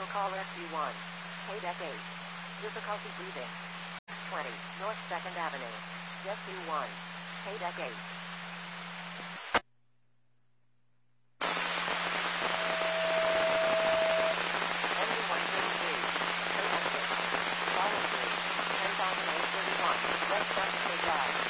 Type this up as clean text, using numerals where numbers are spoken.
Vehicle caller SU1. Deck 8. Difficulty breathing. 20, North 2nd Avenue. SU1. Deck 8. Engine 103. Deck 6. Follow through. 10,831. West Santa Fe Drive.